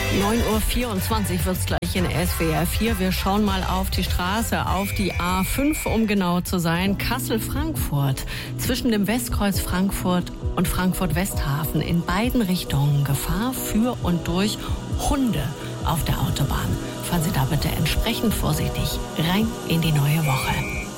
9:24 Uhr wird es gleich in SWR 4. Wir schauen mal auf die Straße, auf die A5, um genau zu sein. Kassel-Frankfurt. Zwischen dem Westkreuz Frankfurt und Frankfurt-Westhafen in beiden Richtungen Gefahr für und durch Hunde auf der Autobahn. Fahren Sie da bitte entsprechend vorsichtig rein in die neue Woche.